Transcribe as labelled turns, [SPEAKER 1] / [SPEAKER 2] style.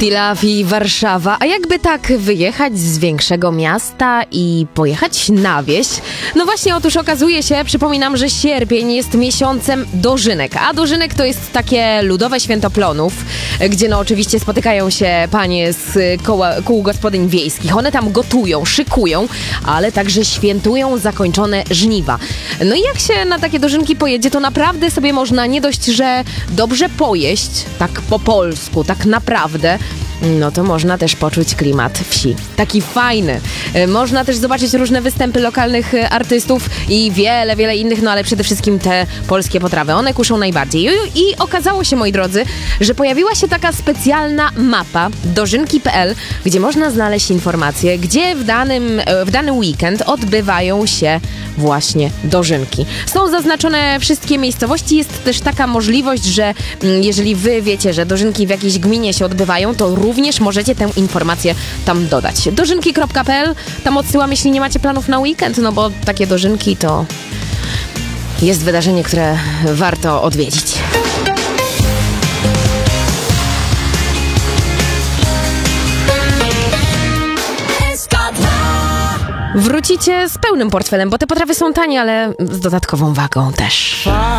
[SPEAKER 1] Tilaw i Warszawa. A jakby tak wyjechać z większego miasta i pojechać na wieś? No właśnie, otóż okazuje się, przypominam, że sierpień jest miesiącem dożynek. A dożynek to jest takie ludowe święto plonów, gdzie no oczywiście spotykają się panie z kół gospodyń wiejskich. One tam gotują, szykują, ale także świętują zakończone żniwa. No i jak się na takie dożynki pojedzie, to naprawdę sobie można nie dość, że dobrze pojeść, tak po polsku, tak naprawdę, no to można też poczuć klimat wsi. Taki fajny. Można też zobaczyć różne występy lokalnych artystów i wiele innych, no ale przede wszystkim te polskie potrawy. One kuszą najbardziej. I okazało się, moi drodzy, że pojawiła się taka specjalna mapa dożynki.pl, gdzie można znaleźć informacje, gdzie w dany weekend odbywają się właśnie dożynki. Są zaznaczone wszystkie miejscowości. Jest też taka możliwość, że jeżeli wy wiecie, że dożynki w jakiejś gminie się odbywają, to również możecie tę informację tam dodać. Dożynki.pl, tam odsyłam, jeśli nie macie planów na weekend, no bo takie dożynki to jest wydarzenie, które warto odwiedzić. Wrócicie z pełnym portfelem, bo te potrawy są tanie, ale z dodatkową wagą też.